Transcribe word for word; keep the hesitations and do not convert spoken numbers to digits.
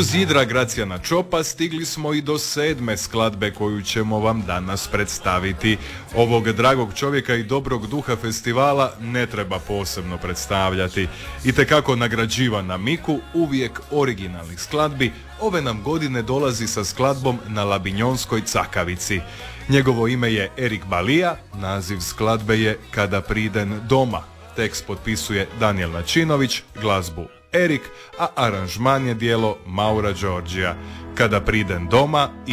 Uz Idra Gracijana Čopa stigli smo i do sedme skladbe koju ćemo vam danas predstaviti. Ovog dragog čovjeka i dobrog duha festivala ne treba posebno predstavljati. Itekako nagrađivan na miku, uvijek originalnih skladbi, ove nam godine dolazi sa skladbom Na Labinjonskoj cakavici. Njegovo ime je Erik Balija, naziv skladbe je Kada priden doma. Tekst potpisuje Danijel Načinović, glazbu Erik, a aranžman je djelo Maura Đorđija. Kada priden doma i